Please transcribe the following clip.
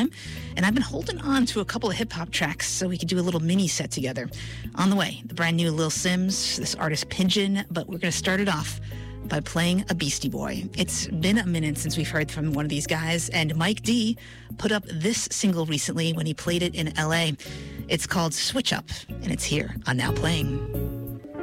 time. And I've been holding on to a couple of hip-hop tracks so we could do a little mini set together. On the way, the brand new Lil Sims, this artist Pigeon, but we're going to start it off by playing a Beastie Boy. It's been a minute since we've heard from one of these guys, and Mike D put up this single recently when he played it in LA. It's called Switch Up, and it's here on Now Playing.